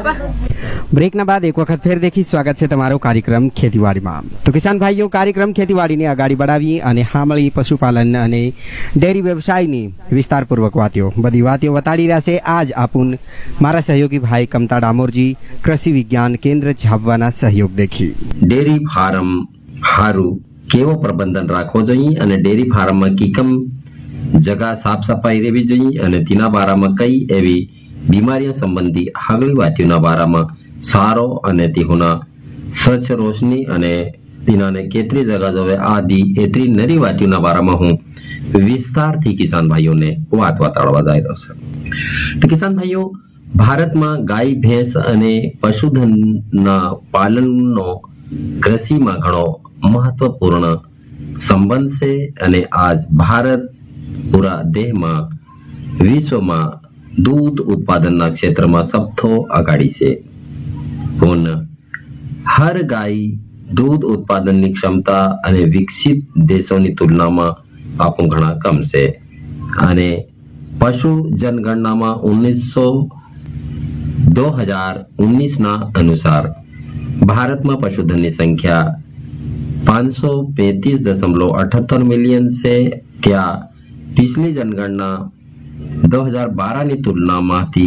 બ્રેકના બાદ એક વખત ફેર દેખી સ્વાગત છે તમારો કાર્યક્રમ ખેતીવાડીમાં। તો કિસાન ભાઈઓ, કાર્યક્રમ ખેતીવાડીને આગાડી બનાવી અને સાંભળી પશુપાલન અને ડેરી વ્યવસાયની વિસ્તારપૂર્વક વાતો બધી વાતો વતાડી રહ્યા છે। આજ આપુન મારા સહયોગી ભાઈ કમતા ડામોરજી કૃષિ વિજ્ઞાન કેન્દ્ર ઝાબવાના સહયોગ देखी। डेरी फार्म हारू केवो प्रबंधन राखવો જોઈએ અને ડેરી ફાર્મમાં કીકમ જગા સાફ સફાઈ રહેવી જોઈએ અને તેના બારામાં કઈ એવી બીમારીઓ સંબંધી આગલી વાતોના બારામાં સારો અને તેઓના સ્વચ્છ રોશની અને તેનાને કેટલી જગા જોવે આદિ એટલી નરી વાતોના બારામાં હું વિસ્તારથી કિસાન ભાઈઓને વાત બતાડવા જઈ રહ્યો છું। તો કિસાન ભાઈઓ, ભારતમાં ગાય ભેંસ અને પશુધનના પાલનનો કૃષિમાં ઘણો મહત્વપૂર્ણ સંબંધ છે અને આજ ભારત પૂરા દેશમાં વિશ્વમાં दूध उत्पादन क्षेत्र में सबथो आगाड़ी से। हर गाय दूध उत्पादन की क्षमता अने विकसित देशों की तुलना में आपो घना कम से। अने पशु जनगणना में 2019 ना अनुसार भारत में पशुधन की संख्या 535.78 मिलियन से त्या पिछली जनगणना 2012 ની તુલનામાંથી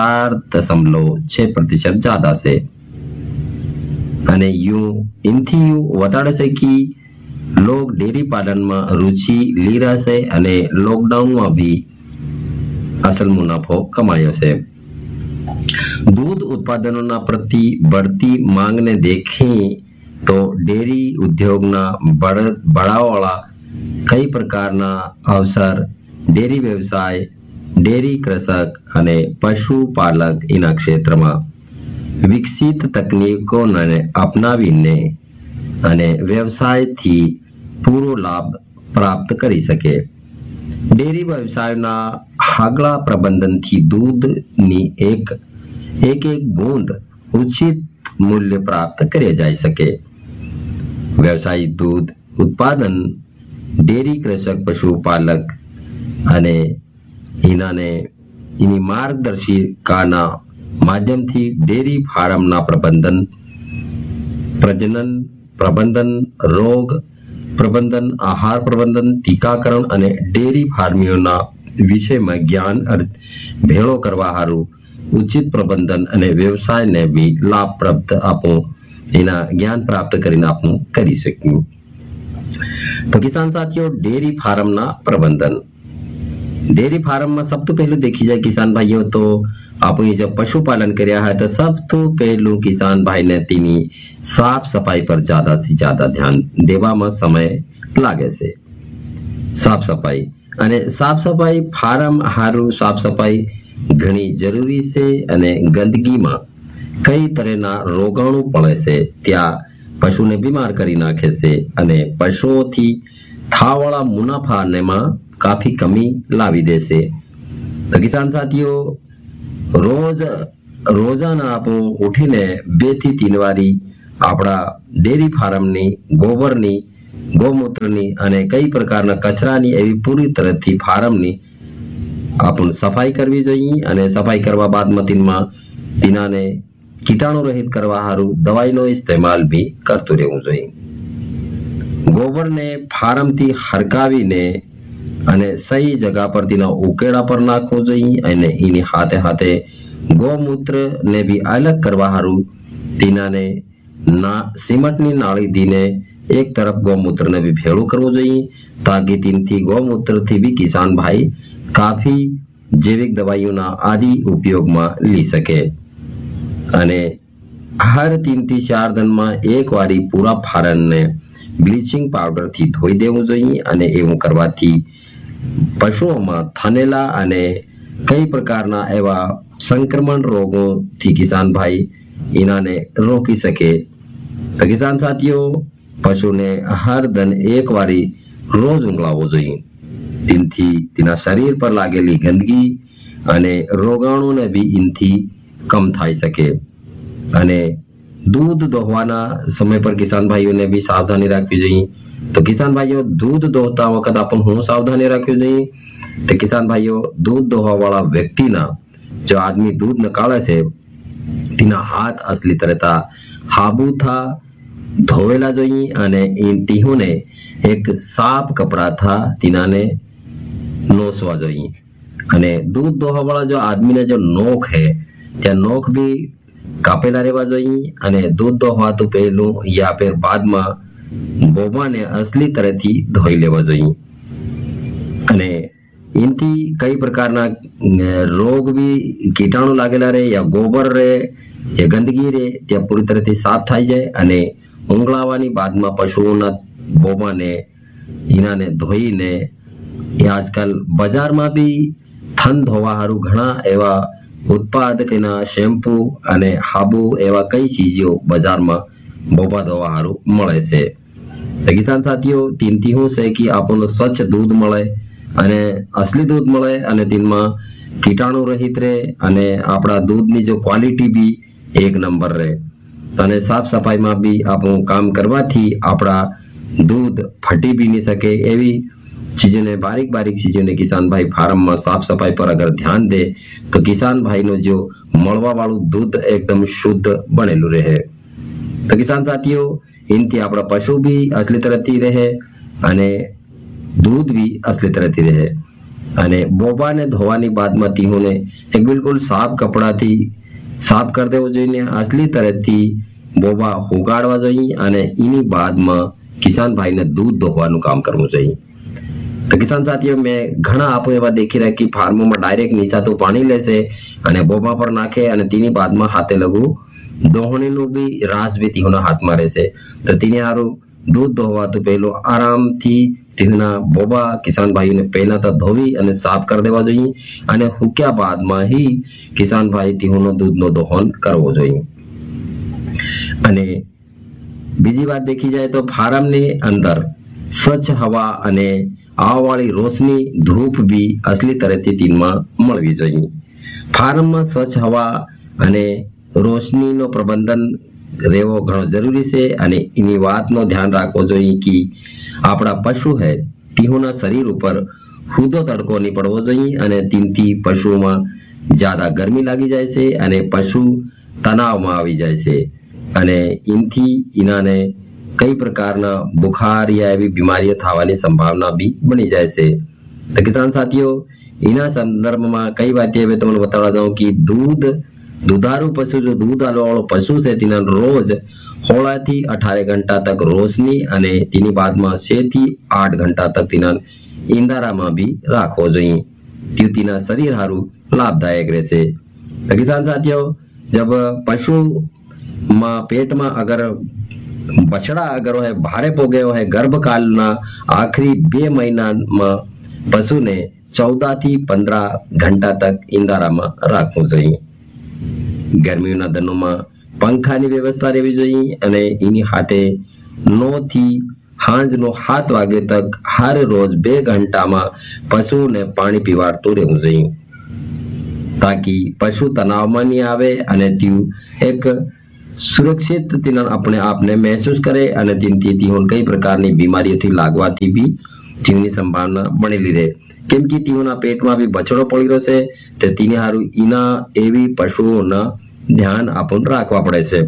4.6% ज्यादा છે અને इनथी वधारे છે कि लोग डेयरी पालन में रुचि ली रहा છે અને लॉकडाउन में भी असल मुनाफो कमायो છે। दूध उत्पादनों प्रति बढ़ती मांग ने देखें तो डेयरी उद्योग ना बढ़ावावाळा कई प्रकारना अवसर डेयरी व्यवसाय, डेयरी कृषक અને પશુપાલક એના ક્ષેત્રમાં વિકસિત તકનીકોને અપનાવીને અને વ્યવસાયથી પૂરો લાભ પ્રાપ્ત કરી શકે। ડેરી વ્યવસાયના આગલા પ્રબંધનથી દૂધની એક બૂંદ ઉચિત મૂલ્ય પ્રાપ્ત કરી જાય શકે। વ્યવસાયિક દૂધ ઉત્પાદન ડેરી कृषक પશુપાલક અને इनी मार्गदर्शिकाना माध्यम थी डेरी फार्म ना प्रबंधन, प्रजनन प्रबंधन, रोग प्रबंधन, आहार प्रबंधन, टीकाकरण अने डेरी फार्मियोना विषय में ज्ञान भेड़ो करवा हारू उचित प्रबंधन अने व्यवसाय ने भी लाभ प्राप्त आपो एना ज्ञान प्राप्त करीने आपनु करी शक्यु। तो किसान साथियों, डेरी फार्म ना प्रबंधन डेयरी फार्म में सब तो पहले देखी जाए किसान भाइयों तो आप जब पशुपालन करया है तो सब तो पहलू किसान भाई ने तीनी साफ सफाई पर ज्यादा से ज्यादा ध्यान देवा में समय लागे से। साफ सफाई अने साफ सफाई फार्म हारू साफ सफाई घनी जरूरी से अने गंदगी में कई तरहना रोगाणु पड़े से त्या पशु ने बीमार करी नाखे से अने पशुओं थी थावाळा मुनाफा ने में काफी कमी लावी देसे। तो किसान साथियों, रोजाना आप उठीने 2 થી 3 वारी आपड़ा डेरी फार्मनी गोबरनी गोमूत्रनी अने कई प्रकारना कचरानी एवी पूरी तरहथी फार्मनी आपन सफाई करवी जोईए अने सफाई करवा बाद मतीनमा तीनाने कीटाणु रहित करवा हारू दवाईनो इस्तेमाल भी करतु रहेवुं जोईए। गोबरने फार्मथी हरकावीने અને સહી જગા પર તેના ઉકેડા પર નાખવો જોઈએ અને એની હાથે હાથે ગૌમૂત્ર ને બી અલગ કરવા હારું તેનાને સિમેન્ટની નાળી દીને એક તરફ ગૌમૂત્ર ને બી ભેળું કરવું જોઈએ તાકી તેનથી ગૌમૂત્રથી બી કિસાન ભાઈ કાફી જૈવિક દવાઈઓના આદિ ઉપયોગમાં લી શકે અને હર 3 થી 4 દિનમાં એક વારી પૂરા ફાર્મને બ્લીચિંગ પાવડર થી ધોઈ દેવું જોઈએ અને એવું કરવાથી पशुओं में थनेला अने कई प्रकारना एवा संक्रमण रोगों थी किसान भाई इनाने रोकी सके। तो किसान साथियों, पशु ने हर दिन एक वारी रोज उंगलावो जोईए तेनथी तेना शरीर पर लागेली गंदगी अने रोगाणु ने भी इनथी कम थाई सके। अने दूध दोहवाना समय पर किसान भाइयों ने भी सावधानी राखवी जोईए। तो किसान भाइयों, दूध दोहता वखत आपन हूँ सावधानी राखवी जोईए। तो किसान भाइयों, दूध दोहवा वाला व्यक्ति ना जो आदमी दूध निकाले से તેના હાથ અસલી તરતા હાબુથા ધોવેલા જોઈએ અને એ ટીહુને એક સાફ કપડાથા તીનાને નોસવા જોઈએ. અને દૂધ દોહવા વાળા જો આદમીને જો નોખ હે ત્યાં નોખ બી કાપેલા રહેવા જોઈએ. અને દૂધ દોહવાતું પહેલું યા ફેર બાદમાં બોબાને અસલી તરહથી ધોઈ લેવા જોઈએ. અને इनથી कई प्रकारना रोग भी कीटाणु लागेला रहे या गोबर रहे या गंदगी रहे त्या पूरी तरह થી સાફ થઈ જાય. અને ઊંઘલાવાની બાદમાં પશુઓના બોબાને ઈનાને ધોઈને આજકાલ બજારમાં બી થન ધોવા હારું ઘણા એવા ઉત્પાદકના શેમ્પુ અને હાબુ એવા કઈ ચીજો બજારમાં બોબા ધોવા હારું મળે છે. તો કિસાન સાથીઓ તીનથી શું છે કે આપણને સ્વચ્છ દૂધ મળે અને અસલી દૂધ મળે અને તેમાં કીટાણુ રહિત રહે અને આપણા દૂધની જો ક્વોલિટી બી એક નંબર રહે. અને સાફ સફાઈમાં બી આપણું કામ કરવાથી આપણા દૂધ ફટી બી નહીં શકે એવી ચીજોને બારીક બારીક ચીજોને કિસાનભાઈ ફાર્મમાં સાફ સફાઈ પર અગર ધ્યાન દે તો કિસાનભાઈનું જો મળવા વાળું દૂધ એકદમ શુદ્ધ બનેલું રહે. તો કિસાન સાથીઓ इनથી આપણા પશુ બી અસલી તરહથી રહે અને दूध भी असली तरह थी रहे. અને બોબાને ધોવાની બાદમાં તીહોને એક બિલકુલ સાફ કપડાથી સાફ કરી દેવો જોઈએ. અસલી તરહથી બોબા ઉગાડવા જોઈએ અને એની બાદમાં કિસાનભાઈને દૂધ દોહવાનું કામ કરવું જોઈએ. તો કિસાન સાથીઓ મેં ઘણા આપો એવા દેખી રહ્યા કે ફાર્મોમાં ડાયરેક્ટ નીચાતું પાણી લેશે અને બોબા પર નાખે અને તેની બાદમાં હાથે લગુ દોહણીનું બી રાસ બી તીહોના હાથમાં રહેશે. તો તેને સારું દૂધ દોહવાતું પહેલું આરામથી તીહના બોબા કિસાન ભાઈઓને પહેલા તો ધોવી અને સાફ કરી દેવા જોઈએ અને હુક્યા બાદમાં ही કિસાન ભાઈ તીહોનો દૂધનો દોહન કરવો જોઈએ. અને બીજી વાત દેખી જાય તો ફાર્મની અંદર સ્વચ્છ હવા અને આવવાળી રોશની ધૂપ બી અસલી તરહથી તીનમાં મળવી જોઈએ. ફાર્મમાં સ્વચ્છ હવા અને રોશનીનો પ્રબંધન રહેવો ઘણો જરૂરી છે. અને એની વાતનો ધ્યાન રાખવો જોઈએ કે આપણા પશુ હે તીહોના શરીર ઉપર હુદો તડકો નહીં પડવો જોઈએ અને તેનાથી પશુઓમાં જ્યાદા ગરમી લાગી જાય છે અને પશુ તણાવમાં આવી જાય છે અને એનાથી એનાને કઈ પ્રકારના બુખાર યા એવી બીમારીઓ થવાની સંભાવના બી બની જાય છે. તો કિસાન સાથીઓ એના સંદર્ભમાં કઈ વાત હવે તમને બતાવવા જાઉં કે દુધાरू પશુ जो दूध आलो वालों पशु से तीना रोज 16 થી 18 घंटा तक रोशनी અને તેની બાદમાં 6 થી 8 ઘંટા તક તેના ઈંડારામાં બી રાખવો જોઈએ. તેના શરીર હારું લાભદાયક રહેશે. કિસાન સાથીઓ जब पशु માં પેટમાં અગર બછડા અગર હોય ભારે પોગે હોય ગર્ભકાળના આખરી 2 મહિનામાં પશુને 14 થી 15 ઘંટા તક ઈંડારામાં રાખવું જોઈએ. ગરમીના દિનોમાં પંખાની વ્યવસ્થા રહેવી જોઈએ અને એની હાથે 9 થી સાંજનો 7 વાગે તક હર રોજ 2 ઘંટામાં પશુને પાણી પીવાડતું રહેવું જોઈએ તાકી પશુ તણાવમાં નહીં આવે અને તે એક સુરક્ષિત તેના આપણે આપને મહેસૂસ કરે અને તેનાથી તેઓને કઈ પ્રકારની બીમારીઓથી લાગવાથી બી તેની સંભાવના બનેલી રહે. કેમ કે તેઓના પેટમાં બી બછડો પડી રહ્યો છે તો તેને સારું એના એવી પશુઓના ધ્યાન આપણને રાખવા પડે છે.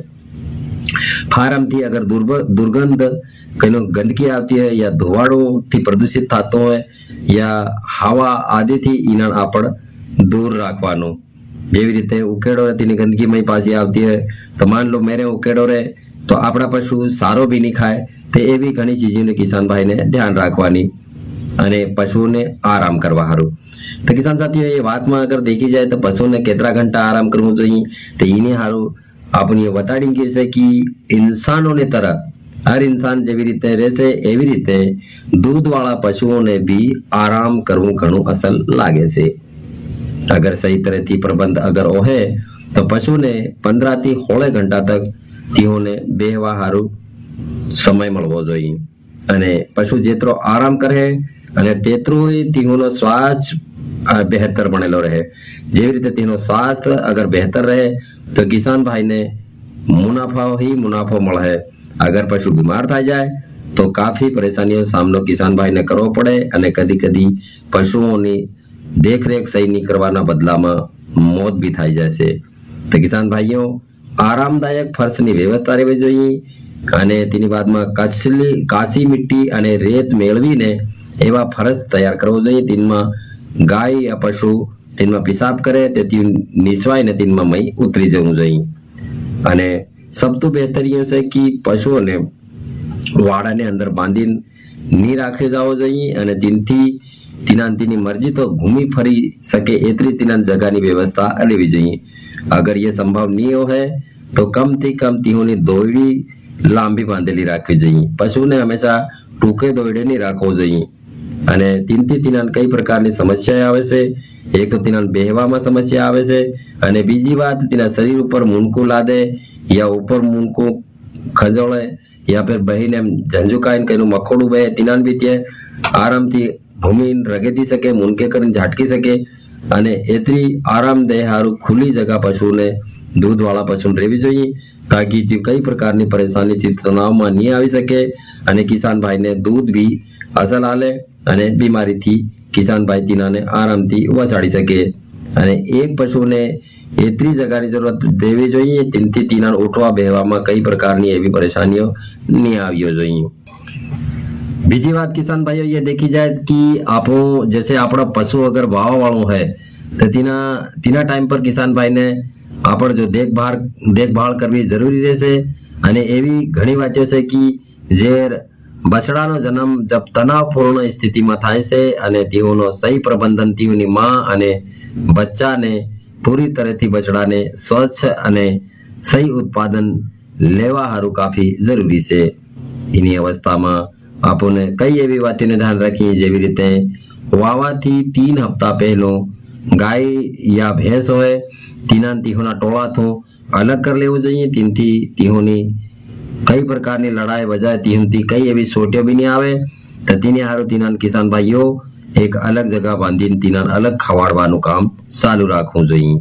ફાર્મથી અગર દુર્ગંધ કઈનો ગંદકી આવતી હોય યા ધોવાળોથી પ્રદૂષિત થતો હોય યા હવા આદિથી એના આપણે દૂર રાખવાનું. જેવી રીતે ઉકેડો તેની ગંદકીમાં પાછી આવતી હોય તો માન લો મેરે ઉકેડો રહે તો આપણા પશુ સારો બી નહીં ખાય. તો એવી ઘણી ચીજોને કિસાન ભાઈને ધ્યાન રાખવાની અને પશુઓને આરામ કરવા સારું. તો કિસાન સાથીઓ એ વાતમાં અગર દેખી જાય તો પશુને કેટલા ઘંટા આરામ કરવું જોઈએ તો એને સારું આપણી બતાડી ગઈ છે કે ઇન્સાનોની તરફ હર ઇન્સાન જેવી રીતે રહેશે એવી રીતે દૂધવાળા પશુઓને બી આરામ કરવું ઘણું અસલ લાગે છે. अगर सही तरह थी प्रबंध अगर होए तो पशु ने 15 થી 16 घंटा तक तीहोने बेहवा हारू समय મળવો જોઈએ અને પશુ જેટલો આરામ કરે અને તેટલું તેનો સ્વાસ્થ્ય બહેતર બનેલો રહે. જેવી રીતે તેનો સ્વાસ્થ્ય અગર બહેતર રહે તો કિસાન ભાઈને મુનાફો મળે. અગર પશુ બીમાર થઈ જાય તો કાફી પરેશાનીનો સામનો કિસાન ભાઈને કરવો પડે અને કદી પશુઓની દેખરેખ સહી નહીં કરવાના બદલામાં મોત બી થઈ જાય છે. તો કિસાન ભાઈઓ આરામદાયક ફર્શની વ્યવસ્થા રહેવી જોઈએ અને તેની બાદમાં કાચી મીઠી અને રેત મેળવીને એવા ફરશ તૈયાર કરવો જોઈએ. તેમાં ગાય યા પશુ તેમાં પેશાબ કરે તેથી નિસવાઈને તેમાં મય ઉતરી જવું જોઈએ. અને સૌથી બહેતરીન છે કે પશુઓને વાડાને અંદર બાંધીને નહીં રાખી જવો જોઈએ અને તેની મરજી તો ઘૂમી ફરી શકે એટલી તેના જગાની વ્યવસ્થા લેવી જોઈએ. અગર ये संभव नहीं हो है तो कम થી કમ તેઓની દોરડી લાંબી બાંધેલી રાખવી જોઈએ. પશુને હંમેશા ટૂંકે દોરડે નહીં રાખવો જોઈએ. અને તેના કઈ પ્રકારની સમસ્યા આવે છે. એક તો તેના બેહવામાં સમસ્યા આવે છે અને બીજી વાત તેના શરીર ઉપર મૂનકું લાદે યા ઉપર મૂનકું ખંજોળે યા ફિર બહીને ઝંઝુકાઈને કઈનું મકોડું બે તેના બી ત્યાં આરામથી ઘૂમીને રગેતી શકે, મૂનકે કરીને ઝાટકી શકે. અને એટલી આરામદાયક હારું ખુલ્લી જગા પશુને દૂધવાળા પશુને રહેવી જોઈએ તાકી તે કઈ પ્રકારની પરેશાનીથી તણાવમાં નહીં આવી શકે અને કિસાનભાઈને દૂધ બી અસલ આલે અને બીમારીથી કિસાનભાઈ તીનાને આરામથી વસાડી શકે. અને એક પશુને એટલી જગાની જરૂરત દેવી જોઈએ તેનાથી તીનાને ઉઠવા બેહવામાં કઈ પ્રકારની એવી પરેશાનીઓ નહીં આવી જોઈએ. બીજી बात किसान भाइयों ये देखी जाए कि आपो जैसे अपना पशु अगर वावा वालों है तो तीना टाइम पर किसान भाई ने आपण जो देखभाल करवी जरूरी રહેશે. અને એવી ઘણી વાતો છે કે જે બછડાનો જન્મ જબ તણાવપૂર્ણ સ્થિતિમાં થાય છે અને તેઓનો સહી પ્રબંધન તેઓની માં અને બચ્ચાને પૂરી તરહથી બછડાને સ્વચ્છ અને સહી ઉત્પાદન લેવા હારું કાફી જરૂરી છે. એની અવસ્થામાં આપણને કઈ એવી વાતોને ધ્યાન રાખીએ જેવી રીતે વાવાથી 3 હપ્તા પહેલો ગાય યા ભેંસ હોય તીહોના ટોળાથી અલગ કરી લેવું જોઈએ. તેનાથી તીહોની કઈ પ્રકારની લડાઈ વજાય તેનાથી કઈ એવી સોટ્યો બી નહીં આવે તો તેની હારું તીના કિસાન ભાઈઓ એક અલગ જગા બાંધીને તીના અલગ ખવાડવાનું કામ ચાલુ રાખવું જોઈએ.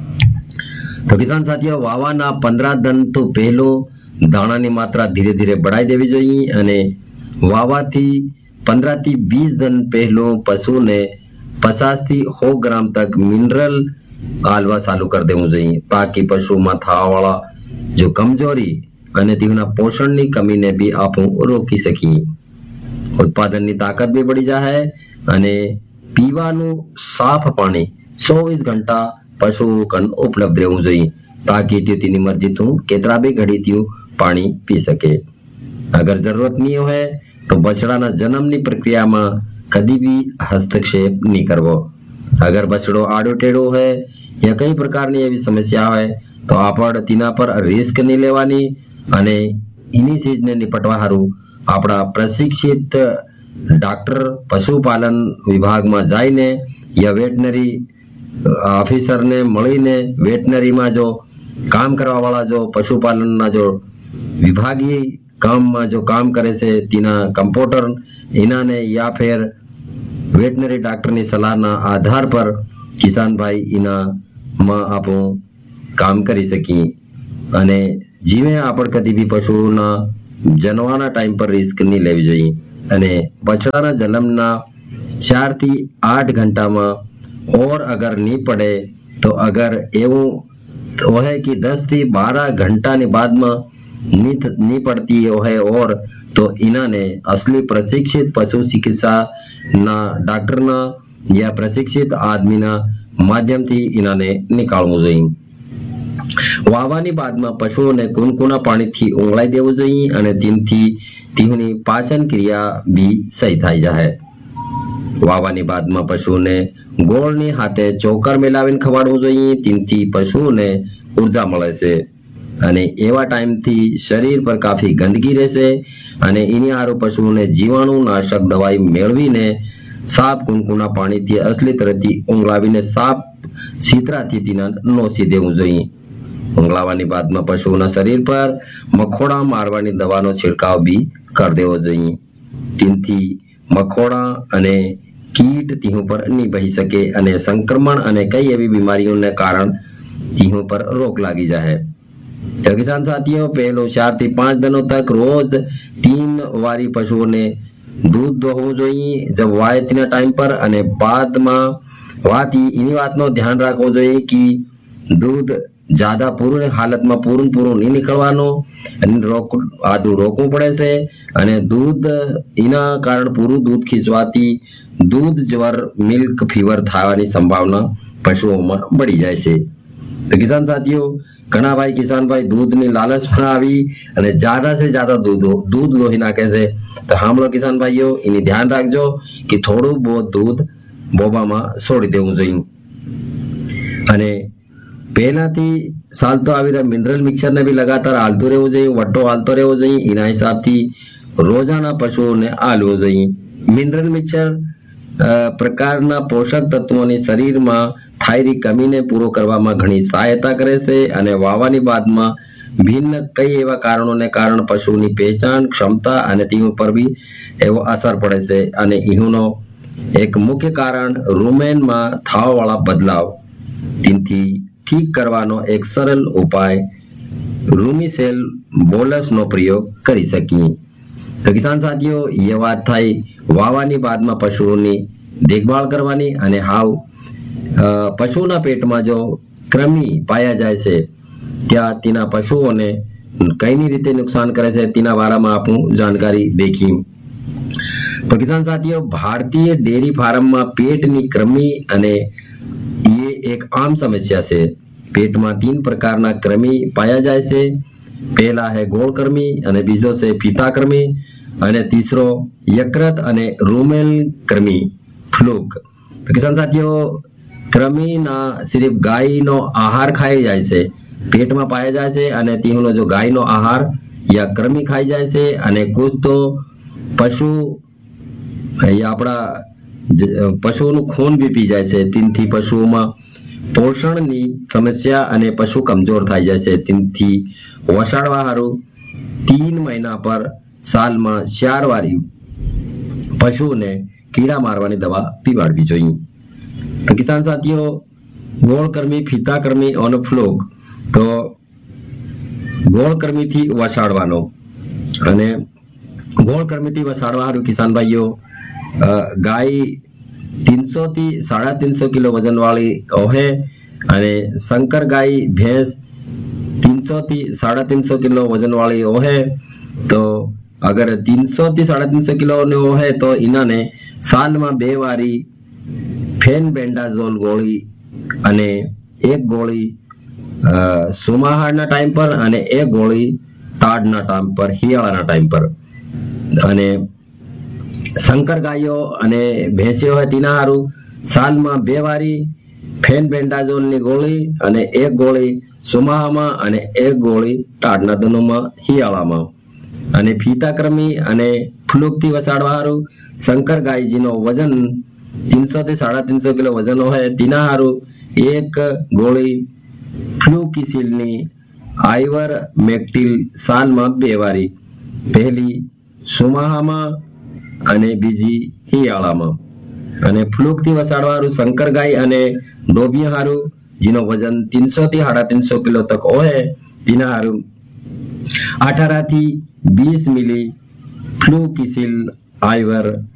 તો કિસાન સાથીઓ વાવાના 15 दिन તો પહેલો દાણાની માત્રા ધીરે ધીરે બઢાઈ દેવી જોઈએ અને વાવાથી 15 થી 20 दिन પહેલો પશુને 50 થી 100 ગ્રામ તક મિનરલ આલવા ચાલુ કરી દેવું જોઈએ તાકી પશુમાં થવાવાળા જો કમજોરી અને તેના પોષણની કમીને બી આપણે રોકી શકીએ. ઉત્પાદનની તાકાત બી બઢી જાય અને પીવાનું સાફ પાણી 24 ઘંટા પશુ કન ઉપલબ્ધ રહેવું જોઈએ તાકી તેની મરજીથી કેટલા બી ઘડીથી પાણી પી શકે. अगर जरूरत नहीं है तो बछड़ा जन्मनी प्रक्रिया में कभी भी हस्तक्षेप नहीं करवो. अगर बछड़ो आड़ो टेढ़ो है या कई प्रकार की समस्या है तो आपण तीना पर रिस्क नहीं लेवानी અને इन्हीं चीज ने निपटवा हारू आपड़ा प्रशिक्षित डॉक्टर पशुपालन विभाग में जाइने या वेटनरी ऑफिसर ने मळीने वेटनरी में जो काम करवा वाला जो पशुपालन ना जो विभागीय काम में जो काम करे से तीना कंप्यूटर इना ने या फिर वेटनरी डॉक्टर ની સલાહના આધાર પર કિસાન ભાઈ ઇના માં આપો કામ કરી સકી. અને જીવે આપણ કદી બી પશુના જન્મવાના ટાઈમ પર રિસ્ક નહીં લેવી જોઈએ અને બછડાના જન્મના 4 થી 8 ઘંટામાં और अगर नहीं पड़े तो अगर એવું है कि 10 થી 12 ઘંટાની બાદમાં नहीं पड़ती है और तो इन्होंने असली प्रशिक्षित पशु चिकित्सा ना डॉक्टर ना या प्रशिक्षित आदमी ना माध्यम थी इन्होंने निकालवू જોઈએ. વાવાની બાદમાં પશુઓને કુનકુના પાણીથી ઓંગળાઈ દેવું જોઈએ અને તેનાથી તેની પાચન ક્રિયા બી સહી થઈ જાય. વાવાની બાદમાં પશુઓને ગોળની હાથે ચોકર મેલાવીને ખવાડવું જોઈએ તેનાથી પશુઓને ઉર્જા મળે છે અને એવા ટાઈમથી શરીર પર કાફી ગંદકી રહેશે અને એની હારું પશુઓને જીવાણુ નાશક દવાઈ મેળવીને સાફ કુનકુના પાણીથી અસલી તરહથી ઊંઘલાવીને સાફ છીતરાથી તેના નોસી દેવું જોઈએ. ઊંઘલાવાની બાદમાં પશુઓના શરીર પર મખોડા મારવાની દવાનો છિડકાવ બી કરી દેવો જોઈએ. તેનાથી મખોડા અને કીટ તેહુ પર નહીં બહી શકે અને સંક્રમણ અને કઈ એવી બીમારીઓને કારણ તેહુ પર રોક લાગી જાય. तो किसान साथियों पहलो 4 થી 5 दिनों तक रोज 3 वारी पशुओं ने दूध दोहવું જોઈએ जब वाय तीना टाइम पर અને બાદમાં વાતી એની વાતનો ધ્યાન રાખવો જોઈએ કે દૂધ જ્યાદા પૂર્ણ હાલતમાં પૂરું નહીં નીકળવાનું, આદુ રોકવું પડે છે. અને દૂધ એના કારણ પૂરું દૂધ ખીચવાથી દૂધ જ્વર મિલ્ક ફીવર થવાની સંભાવના પશુઓમાં બળી જાય છે. તો કિસાન સાથીઓ, ઘણા ભાઈ કિસાનભાઈ દૂધની લાલચમાં આવી અને જ્યાદા से ज्यादा દૂધ લોહી નાખે છે. તો હામળો કિસાન ભાઈઓ, એની ધ્યાન રાખજો કે થોડું બહુ દૂધ બોબામાં છોડી દેવું જોઈએ. અને પહેલાથી ચાલતો આવી રહ્યા મિનરલ મિક્સર ને બી લગાતાર હાલતું રહેવું જોઈએ, વટ્ટો હાલતો રહેવો જોઈએ. એના હિસાબથી રોજાના પશુઓને આલવું જોઈએ. મિનરલ મિક્સર પ્રકારના પોષક તત્વોની શરીરમાં થાયરી કમીને પૂરો કરવામાં ઘણી સહાયતા કરે છે. અને વાવવાની બાદમાં ભિન્ન કઈ એવા કારણોને કારણ પશુની પહેચાન ક્ષમતા અને તેની ઉપર બી એવો અસર પડે છે. અને એનું એક મુખ્ય કારણ રૂમેનમાં થવાવાળા બદલાવ, તેનાથી ઠીક કરવાનો એક સરળ ઉપાય રૂમિસેલ બોલસનો પ્રયોગ કરી શકીએ. તો કિસાન સાથીઓ, એ વાત થઈ વાવવાની બાદમાં પશુઓની દેખભાળ કરવાની. અને પશુના પેટમાં જો કૃમિ પાયા જાય છે ત્યાં તેના પશુઓને કઈની રીતે નુકસાન કરે છે તેના બારામાં આપણું જાણકારી દેખી. તો કિસાન સાથીઓ, ભારતીય ડેરી ફાર્મમાં પેટની કૃમિ અને એ એક આમ સમસ્યા છે. પેટમાં 3 પ્રકારના કૃમિ પાયા જાય છે. પહેલા है ગોળ કૃમિ, અને બીજો છે ફીતા કૃમિ, અને तीसरो યકૃત અને રૂમેલ કૃમિ ફ્લૂક. તો કિસાન સાથીઓ, કૃમિના સિર્ફ ગાયનો આહાર ખાઈ જાય છે, પેટમાં પાયા જાય છે. અને તેનો જો ગાયનો આહાર યા કૃમિ ખાઈ જાય છે. અને કુછ તો પશુઓનું ખૂન બી પી જાય છે. તેનાથી પશુઓમાં પોષણની સમસ્યા અને પશુ કમજોર થઈ જાય છે. તેનાથી વસાડવા હારું 3 મહિના પર સાલમાં 4 વાર પશુઓને કીડા મારવાની દવા પીવાડવી જોઈએ. તો કિસાન સાથીઓ, ગોળકર્મી, ફીતાકર્મી અને ફ્લોક. તો ગોળકર્મીથી વસાડવાનો, અને ગોળકર્મીથી વસાડવા હારું કિસાન ભાઈઓ, ગાય 300 થી 350 કિલો વજન વાળી હોય, અને શંકર ગાય ભેંસ 300 થી 350 કિલો વજન વાળી હોય. તો અગર 300 થી 350 કિલો હોય તો ઇનાને સાલમાં 2 વારી ફેનબેન્ડાઝોલ ગોળી અને 1 ગોળી સુમાહારના ટાઈમ પર અને 1 ગોળી ટાઢના ટાઈમ પર, શિયાળાના ટાઈમ પર. અને શંકર ગાયો અને ભેંસીઓ હોય તેના હારું સાલમાં 2 વારી ફેનબેન્ડાઝોલની ગોળી અને 1 ગોળી સુમાહામાં અને 1 ગોળી ટાઢના દનોમાં, શિયાળામાં. અને ફીતાકર્મી અને ફ્લૂકથી વસાડવા હારું શંકર ગાયજીનો વજન 300 થી 350 કિલો વજન હોય તેના હારું 1 ગોળી ફ્લુકીસિલની આઈવર મેક્ટિલ સાલમાં 2 વારી, પહેલી સુમાહામાં અને બીજી શિયાળામાં. અને ફ્લૂકથી વસાડવા હારું શંકર ગાય અને ડોબિયા હારું જેનો વજન 300 થી 350 કિલો તક હોય તેના હારું 18 થી 20 મિલી ફ્લુકીસિલ આઈવર